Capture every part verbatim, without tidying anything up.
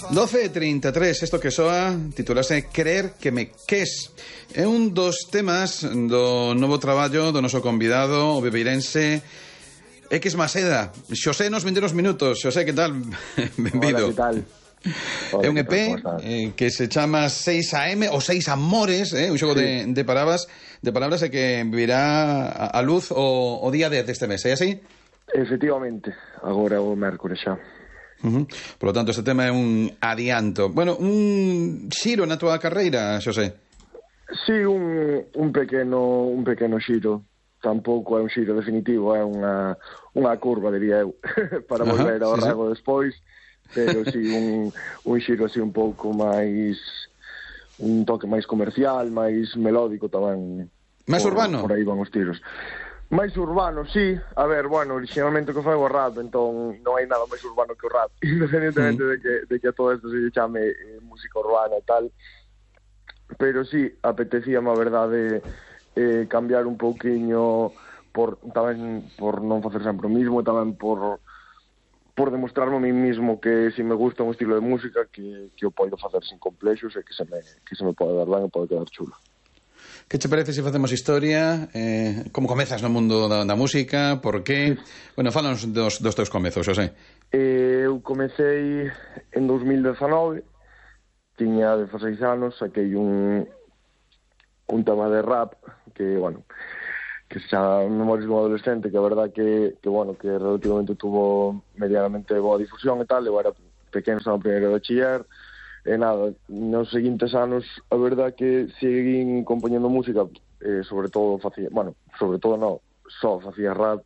doce e trinta e tres, isto que soa titulase Querer que me ques. É un dos temas do novo traballo do noso convidado, o bebeirense X Maseda. Xosé nos vindeiros minutos. Xosé, que tal? Benvido. Hola, que tal? Hola, É un E P eh, que se chama seis A M ou seis Amores, eh, un xogo sí. de, de palabras de palabras e que virá a luz o, o día dez deste mes, é así? Efectivamente, agora o mércores xa. Uh-huh. Por lo tanto, este tema é un adianto. Bueno, un xiro na túa carreira, Xosé? Sí, un, un pequeno un pequeno xiro. Tampouco é un xiro definitivo, é unha, unha curva, diría eu, para volver ao sí, rego sí. despois, pero sí, un, un xiro así un pouco máis, un toque máis comercial, máis melódico tamén. Máis por, urbano? Por aí van os tiros. Máis urbano, sí. A ver, bueno, originalmente que foi o rap, entón non hai nada máis urbano que o rap, independentemente mm. de, que, de que a todo isto se lle chame eh, música urbana e tal. Pero sí, apetecíame, a verdade, eh, cambiar un pouquiño por tamén por non facer sempre o mismo, tamén por por demostrarme a mí mismo que se si me gusta un estilo de música que, que o podo facer sin complexos e que se me, que se me pode dar ben e pode quedar chulo. Que che parece se facemos historia? Eh, como comezas no mundo da, da música? Por qué? Bueno, fálanos dos, dos teus comezos, Xosé. Eh, eu comecei en dos mil dezanove, tiña dezaseis anos, saquei un un tema de rap que, bueno, que xa Memorias dun adolescente, que a verdad que, que bueno, que relativamente tuvo medianamente boa difusión e tal. Eu era pequeno, estaba no primeiro de bachiller. E nada, nos seguintes anos, a verdad que seguín compoñendo música, eh, sobre todo facía, bueno, sobre todo non, só facía rap,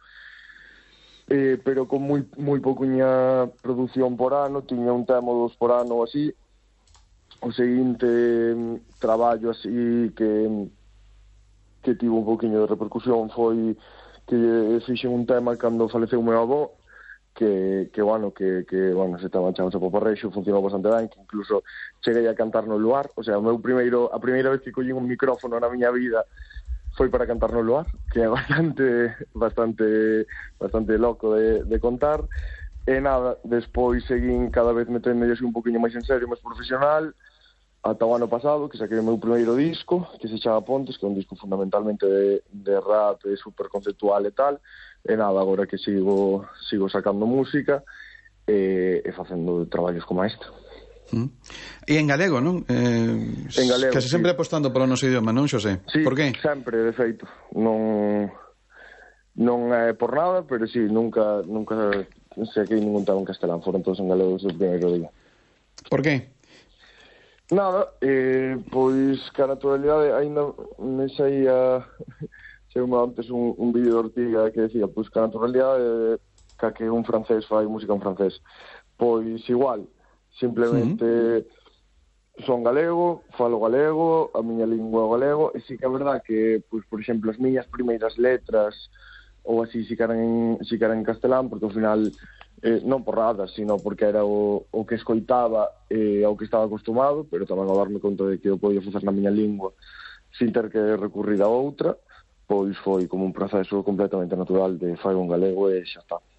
eh, pero con moi moi pouquiña produción por ano, tiña un tema dos por ano ou así. O seguinte traballo así que que tivo un pouquiño de repercusión foi que fixen un tema cando faleceu o meu avó, que, que bueno, que, que bueno, se estaba echando a poparreixo, funcionou bastante ben, que incluso cheguei a cantar no luar. O sea, o meu primeiro, a primeira vez que collín un micrófono na miña vida foi para cantar no luar, que é bastante bastante bastante loco de, de contar. E nada, despois seguín cada vez metendo así un poquinho máis en serio, máis profesional, ata o ano pasado, que saquei o meu primeiro disco, que se chama Pontes, que é un disco fundamentalmente de, de rap, super conceptual e tal. E nada, agora que sigo sigo sacando música e, e facendo traballos como este. Mm. E en galego, non? Eh, en galego, casi sí. Sempre apostando polo noso idioma, non, Xosé? Sí, por qué? Sempre, de feito. Non non é por nada, pero sí, nunca nunca saquei ningún tema en castelán, foron todos en galego desde o primeiro día. Por qué? Nada, eh, pois que a naturalidade ainda me saía seume antes un, un vídeo de Ortiga que decía, pois que a naturalidade que que un francés fai música en francés. Pois igual, simplemente sí. Son galego, falo galego, a miña lingua é o galego, e sí que é verdad que, pois, por exemplo, as miñas primeiras letras ou así si que eran en, si que eran en castelán, porque ao final Eh, non por nada, sino porque era o, o que escoitaba e eh, ao que estaba acostumado, pero tamén ao darme conta de que eu podía facer na miña lingua sin ter que recurrir a outra, pois foi como un proceso completamente natural de fai un galego e xa está.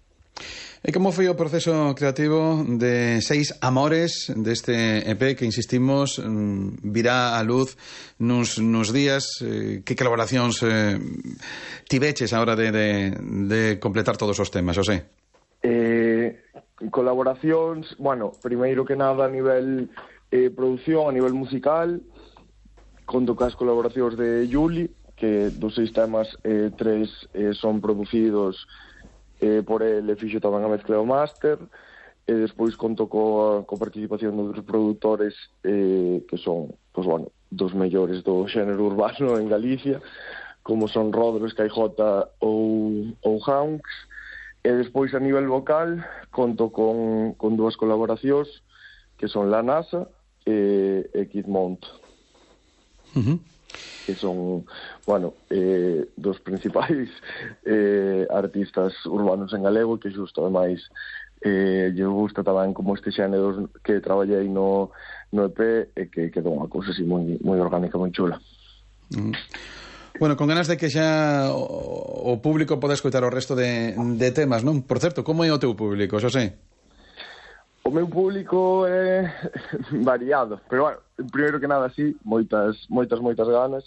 E como foi o proceso creativo de Seis Amores, deste E P que, insistimos, virá a luz nos, nos días? Eh, que colaboracións eh, tiveches a hora de, de, de completar todos os temas, Xosé? Eh, colaboracións, bueno, primeiro que nada a nivel eh, produción, a nivel musical, conto cas colaboracións de Juli, que dos seis temas, eh, tres eh, son producidos eh, por el, e fixo tamén a mezcla do máster, e despois conto coa, coa participación de outros produtores eh, que son, pues, bueno, dos mellores do xénero urbano en Galicia, como son Rodros, Caijota ou, ou Hanks. E despois a nivel vocal conto con, con dúas colaboracións que son La NASA e, e Kid Mount, uh-huh. que son, bueno, eh, dos principais eh, artistas urbanos en galego, que xusto ademais eh, lle gusta tamén como este xénero que traballei no, no E P, e que quedou unha cousa así moi, moi orgánica, moi chula. Uh-huh. Bueno, con ganas de que xa o, o público poda escoitar o resto de, de temas, non? Por certo, como é o teu público, Xosé? O meu público é variado, pero, bueno, primeiro que nada, sí, moitas, moitas, moitas ganas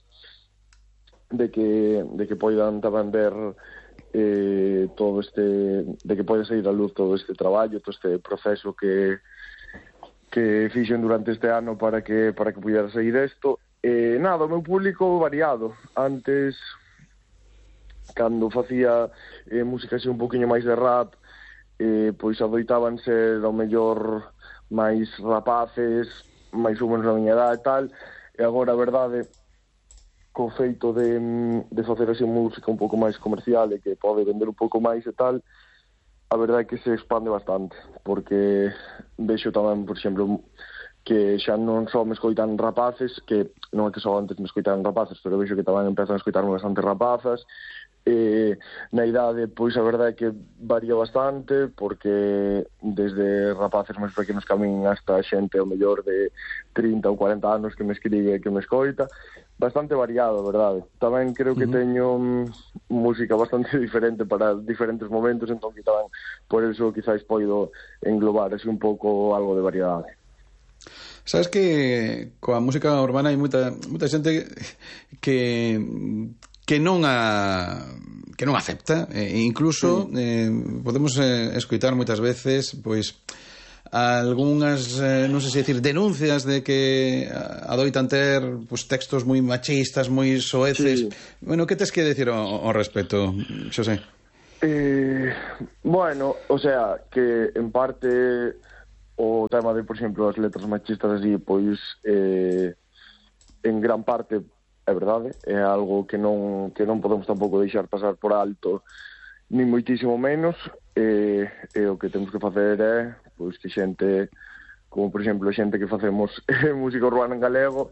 de que, de que poidan tamén ver eh, todo este, de que pode sair a luz todo este traballo, todo este proceso que que fixen durante este ano para que para que pudera sair isto. Eh, nada, o meu público variado. Antes, cando facía eh, música así un poquinho máis de rap, eh, pois adoitaban ser ao mellor máis rapaces, máis ou menos na miña edad e tal, e agora a verdade, co feito de, de facer así música un pouco máis comercial e que pode vender un pouco máis e tal, a verdade é que se expande bastante, porque vexo tamén, por exemplo, que xa non só me escoitan rapaces, que non é que só antes me escoitan rapaces, pero vexo que tamén empezan a escoitarme bastante rapazas. Eh, na idade, pois a verdade é que varía bastante, porque desde rapaces máis pequenos que a min hasta xente ao mellor de trinta ou cuarenta anos que me escribe e que me escoita, bastante variado, a verdade. Tamén creo que uh-huh. teño um, música bastante diferente para diferentes momentos, entón que tamén por eso quizáis poido englobar así un pouco algo de variedade. Sabes que coa música urbana hai moita, moita xente que que non a que non acepta, e incluso sí. eh, podemos eh, escoitar moitas veces pois algunhas, eh, non sei se decir, denuncias de que adoitan ter pues, textos moi machistas, moi soeces. Sí. Bueno, que tes que decir ao, ao respecto, Xosé? Eh, bueno, o sea, que en parte o tema de, por exemplo, as letras machistas así, pois eh, en gran parte é verdade, é algo que non que non podemos tampouco deixar pasar por alto, ni moitísimo menos, e, e o que temos que facer é pois que xente, como por exemplo xente que facemos música urbana en galego,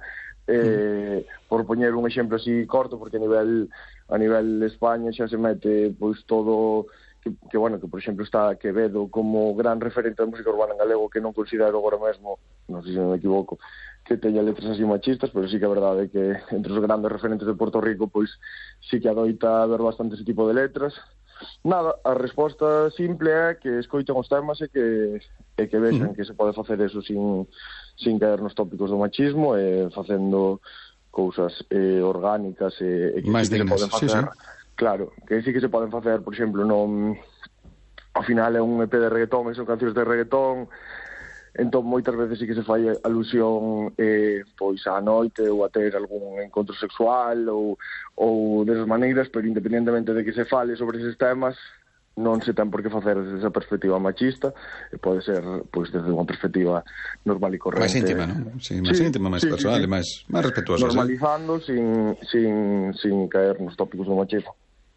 eh, mm. por poñer un exemplo así corto, porque a nivel a nivel de España xa se mete pois todo que, que bueno, que por exemplo está Quevedo como gran referente da música urbana en galego, que non considero agora mesmo, non sei se me equivoco, que teña letras así machistas, pero sí que é verdade que entre os grandes referentes de Puerto Rico pois sí que adoita haber bastante ese tipo de letras. Nada, a resposta simple é que escoiten os temas e que, e que vexan uh-huh. que se pode facer eso sin, sin caer nos tópicos do machismo e facendo cousas eh, orgánicas e, e que máis sí que dignas, se poden facer, sí, sí. Claro, que sí que se poden facer, por exemplo, non, ao final é un E P de reggaetón, son cancións de reggaetón. Entón, moitas veces sí que se fai alusión eh, pois á noite ou a ter algún encontro sexual ou, ou desas maneiras, pero independentemente de que se fale sobre eses temas, non se ten por que facer desde esa perspectiva machista, e pode ser pois desde unha perspectiva normal e corrente. Máis íntima, non? Sí, máis sí, íntima, máis sí, personal sí, sí. e máis, máis respetuosa. Normalizando, ¿sí? sin, sin, sin caer nos tópicos do machismo.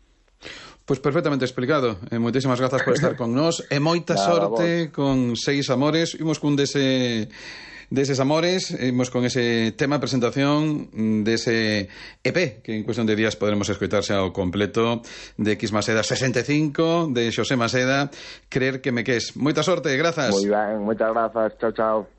Pois pues perfectamente explicado. Eh, moitísimas grazas por estar con nós e moita Nada, sorte vos. Con Seis Amores. Imos cun dese deses amores, imos con ese tema de presentación dese E P que en cuestión de días podremos escoitarse ao completo, de X Maseda sesenta e cinco, de Xosé Maseda, Creer que me ques. Moita sorte, grazas. Moi ben, moitas grazas. Chao, chao.